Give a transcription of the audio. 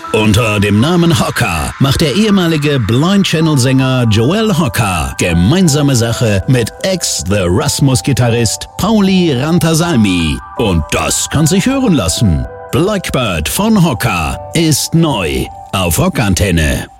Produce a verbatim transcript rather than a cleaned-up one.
Unter dem Namen Hocker macht der ehemalige Blind Channel-Sänger Joel Hocker gemeinsame Sache mit Ex-The Rasmus-Gitarrist Pauli Rantasalmi. Und das kann sich hören lassen. Blackbird von Hocker ist neu auf Rockantenne.